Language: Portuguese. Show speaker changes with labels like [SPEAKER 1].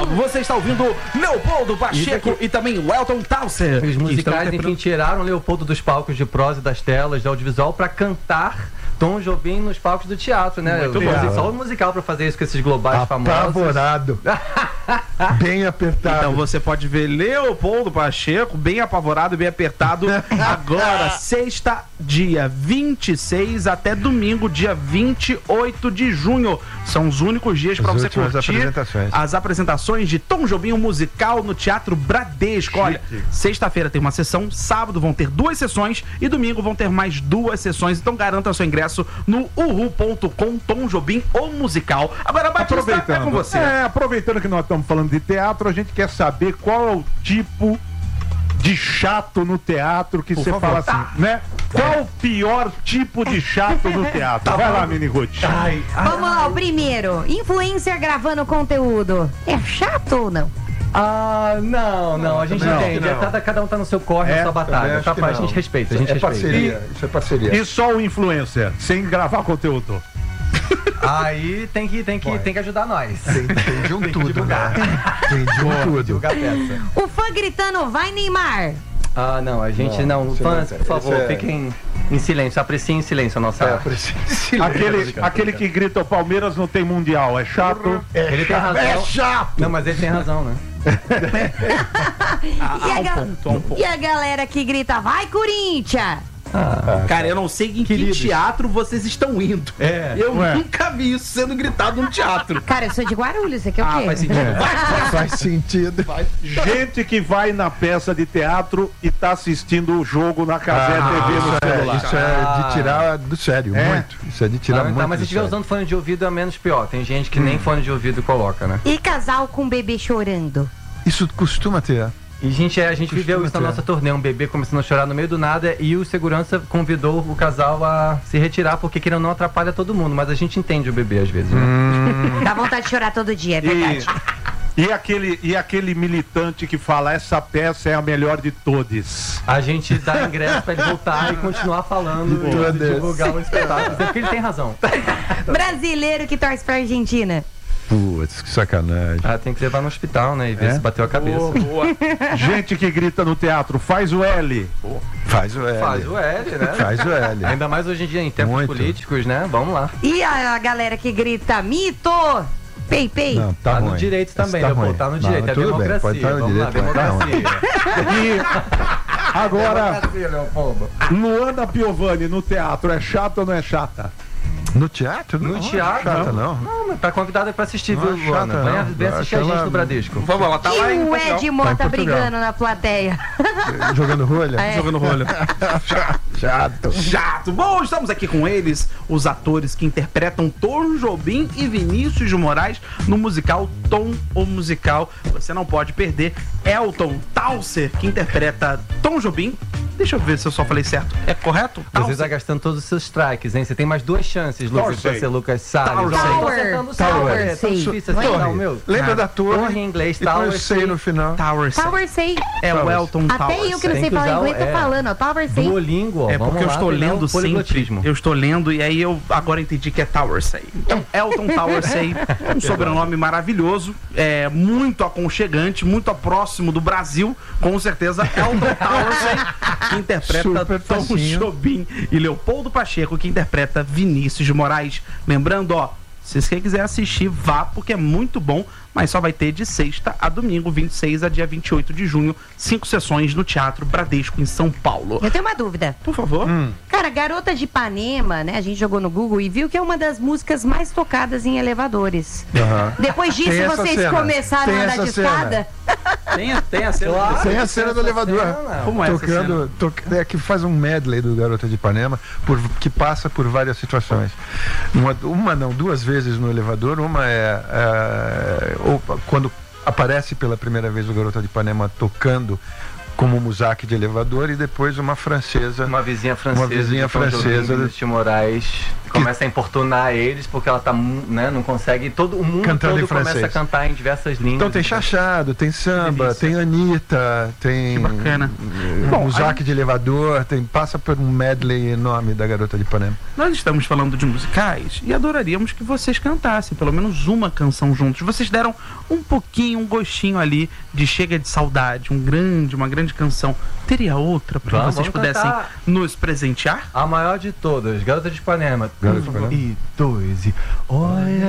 [SPEAKER 1] Você está ouvindo Leopoldo Pacheco e também o Elton Towser.
[SPEAKER 2] Os musicais, enfim, tiraram Leopoldo dos palcos de prosa e das telas de audiovisual para cantar Tom Jobim nos palcos do teatro, né? Só o musical para fazer isso com esses globais famosos.
[SPEAKER 3] Apavorado. Bem apertado.
[SPEAKER 1] Então você pode ver Leopoldo Pacheco bem apavorado, bem apertado. Agora, sexta, dia 26 até domingo, dia 28 de junho. São os únicos dias para você curtir as apresentações de Tom Jobim, o musical no Teatro Bradesco. Olha, sexta-feira tem uma sessão, sábado vão ter 2 sessões e domingo vão ter mais 2 sessões. Então garanta seu ingresso no uhu.com, Tom Jobim, o musical. Agora, Batista, é com você.
[SPEAKER 3] Aproveitando que nós estamos falando de teatro, a gente quer saber qual é o tipo de chato no teatro que você fala assim, né? Qual o pior tipo de chato no teatro? Vai lá, Mini Ruth.
[SPEAKER 4] Vamos lá, o primeiro. Influencer gravando conteúdo. É chato ou não?
[SPEAKER 2] Não, a gente entende. Cada um tá no seu corre, na sua batalha. Tá, a gente respeita,
[SPEAKER 3] parceria. Isso é parceria. E só o influencer, sem gravar conteúdo?
[SPEAKER 2] Aí tem que ajudar nós.
[SPEAKER 3] Tem de um tudo, né? Tem de um tudo.
[SPEAKER 4] O fã gritando, vai Neymar.
[SPEAKER 2] Não, a gente não. Fãs, por favor, fiquem em silêncio, apreciem em silêncio a nossa.
[SPEAKER 3] Aquele que grita o Palmeiras não tem mundial, é chato?
[SPEAKER 2] Ele tem razão.
[SPEAKER 3] É chato!
[SPEAKER 2] Não, mas ele tem razão, né?
[SPEAKER 4] E a galera que grita, vai Corinthians!
[SPEAKER 1] Cara, eu não sei em que teatro vocês estão indo. Eu nunca vi isso sendo gritado no teatro.
[SPEAKER 4] Cara, eu sou de Guarulhos, você quer o quê?
[SPEAKER 1] Faz sentido.
[SPEAKER 3] Faz sentido. Gente que vai na peça de teatro e tá assistindo o jogo na Cazé TV no celular.
[SPEAKER 5] Isso é de tirar do sério, muito. Isso é de tirar muito.
[SPEAKER 2] Mas se estiver usando fone de ouvido é menos pior. Tem gente que nem fone de ouvido coloca, né?
[SPEAKER 4] E casal com bebê chorando?
[SPEAKER 5] Isso costuma ter.
[SPEAKER 2] E a gente viveu isso na nossa turnê, um bebê começando a chorar no meio do nada e o segurança convidou o casal a se retirar porque querendo não atrapalha todo mundo, mas a gente entende o bebê às vezes, né?
[SPEAKER 4] Dá vontade de chorar todo dia, é verdade.
[SPEAKER 3] E aquele militante que fala, essa peça é a melhor de todas.
[SPEAKER 2] A gente dá ingresso pra ele voltar e continuar falando e divulgar o espetáculo, porque ele tem razão.
[SPEAKER 4] Brasileiro que torce pra Argentina.
[SPEAKER 5] Putz, que sacanagem.
[SPEAKER 2] Tem que levar no hospital, né? E ver se bateu a cabeça.
[SPEAKER 3] Boa. Gente que grita no teatro, faz o L.
[SPEAKER 5] Faz o L.
[SPEAKER 2] Faz o L, né?
[SPEAKER 5] Faz o L.
[SPEAKER 2] Ainda mais hoje em dia, em tempos políticos, né? Vamos lá.
[SPEAKER 4] E a galera que grita mito? Pei.
[SPEAKER 5] Não,
[SPEAKER 2] tá no direito também, tá no direito. É democracia.
[SPEAKER 5] Pode estar no direito,
[SPEAKER 2] democracia.
[SPEAKER 3] E agora, Luana Piovani no teatro, é chata ou não é chata?
[SPEAKER 5] No teatro?
[SPEAKER 2] No teatro?
[SPEAKER 5] Chata, não.
[SPEAKER 2] Não, tá convidada pra assistir, viu, Luana? Vem assistir a gente do Bradesco.
[SPEAKER 1] Vamos lá, tá lá em
[SPEAKER 4] o Ed Mota brigando na plateia.
[SPEAKER 5] Jogando rolha?
[SPEAKER 1] Jogando rolha. Chato. Bom, estamos aqui com eles, os atores que interpretam Tom Jobim e Vinícius de Moraes no musical Tom, o Musical. Você não pode perder. Elton Towser, que interpreta Tom Jobim. Deixa eu ver se eu só falei certo. É correto?
[SPEAKER 2] Você tá gastando todos os seus strikes, hein? Você tem mais 2 chances, Lucas, pra ser Lucas Salles.
[SPEAKER 4] Tower,
[SPEAKER 2] tão difícil assim, não, meu.
[SPEAKER 5] Lembra da torre
[SPEAKER 2] em inglês,
[SPEAKER 5] Tower Say no final.
[SPEAKER 1] Tower Say. É o Elton Towser.
[SPEAKER 4] Até eu que não sei falar inglês tô falando, ó. Tower Say.
[SPEAKER 2] Duolingo,
[SPEAKER 1] é porque eu estou lendo sempre. Eu estou lendo e aí eu agora entendi que é Tower Say. Então, Elton Tower Say, um sobrenome maravilhoso, muito aconchegante, muito próximo do Brasil, com certeza. Elton Tower Say, que interpreta Tom Jobim, e Leopoldo Pacheco, que interpreta Vinícius de Moraes. Lembrando, se você quiser assistir, vá, porque é muito bom, mas só vai ter de sexta a domingo, 26 a dia 28 de junho, 5 sessões no Teatro Bradesco, em São Paulo.
[SPEAKER 4] Eu tenho uma dúvida.
[SPEAKER 1] Por favor.
[SPEAKER 4] Cara, Garota de Ipanema, né? A gente jogou no Google e viu que é uma das músicas mais tocadas em elevadores. Depois disso, vocês começaram a andar de escada?
[SPEAKER 1] Tem a cena. Claro,
[SPEAKER 5] tem a cena do elevador.
[SPEAKER 1] Como é
[SPEAKER 5] tocando, que faz um medley do Garota de Ipanema, que passa por várias situações. Uma não, 2 vezes no elevador. Uma quando aparece pela primeira vez o Garota de Ipanema tocando como Muzak de Elevador, e depois uma francesa.
[SPEAKER 2] Uma vizinha francesa
[SPEAKER 5] de
[SPEAKER 2] Moraes começa a importunar eles porque ela tá, né, não consegue, o mundo
[SPEAKER 5] cantando
[SPEAKER 2] todo
[SPEAKER 5] em francês.
[SPEAKER 2] Começa a cantar em diversas línguas.
[SPEAKER 5] Então tem chachado, tem samba, tem Anitta, tem
[SPEAKER 1] que bacana.
[SPEAKER 5] Muzak de Elevador, passa por um medley enorme da Garota de Ipanema.
[SPEAKER 1] Nós estamos falando de musicais e adoraríamos que vocês cantassem pelo menos uma canção juntos. Vocês deram um gostinho ali de Chega de Saudade, uma grande canção. Teria outra para que vocês pudessem nos presentear?
[SPEAKER 2] A maior de todas, Garota de Ipanema. 1, 2 e olha